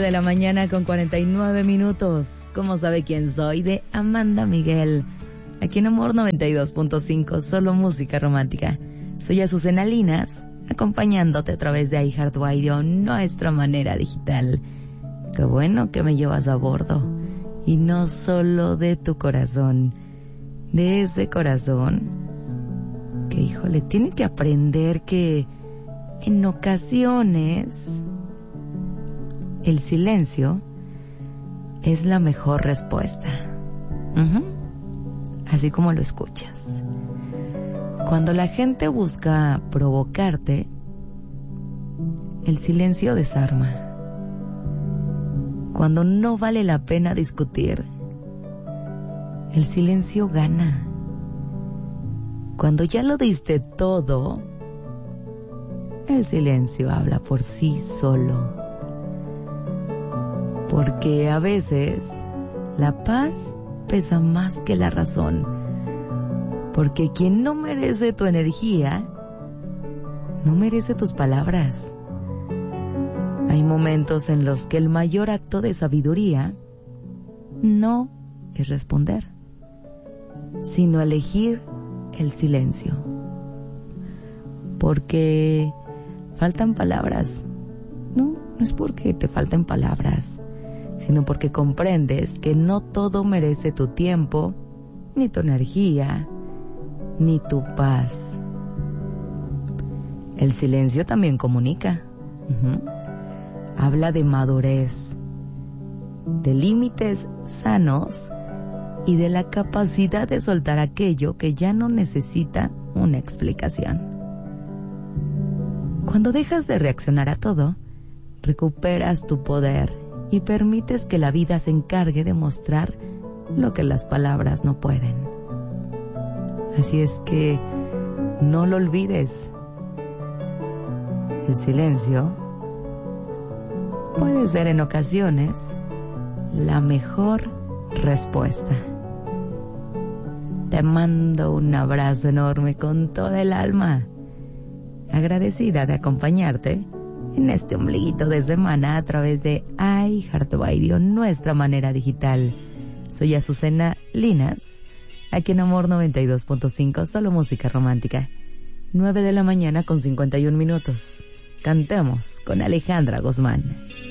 de la mañana con 49 minutos. ¿Cómo sabe quién soy? De Amanda Miguel. Aquí en Amor 92.5, solo música romántica. Soy Azucena Linas, acompañándote a través de iHeartRadio, nuestra manera digital. Qué bueno que me llevas a bordo. Y no solo de tu corazón, de ese corazón que, híjole, tiene que aprender que en ocasiones el silencio es la mejor respuesta. Así como lo escuchas. Cuando la gente busca provocarte, el silencio desarma. Cuando no vale la pena discutir, el silencio gana. Cuando ya lo diste todo, el silencio habla por sí solo. Porque a veces la paz pesa más que la razón. Porque quien no merece tu energía, no merece tus palabras. Hay momentos en los que el mayor acto de sabiduría no es responder, sino elegir el silencio. Porque faltan palabras. No es porque te falten palabras, sino porque comprendes que no todo merece tu tiempo, ni tu energía, ni tu paz. El silencio también comunica. Habla de madurez, de límites sanos y de la capacidad de soltar aquello que ya no necesita una explicación. Cuando dejas de reaccionar a todo, recuperas tu poder y permites que la vida se encargue de mostrar lo que las palabras no pueden. Así es que no lo olvides. El silencio puede ser en ocasiones la mejor respuesta. Te mando un abrazo enorme con toda el alma, agradecida de acompañarte en este ombliguito de semana a través de iHeartRadio, nuestra manera digital. Soy Azucena Linas, aquí en Amor 92.5, solo música romántica. 9 de la mañana con 51 minutos. Cantemos con Alejandra Guzmán.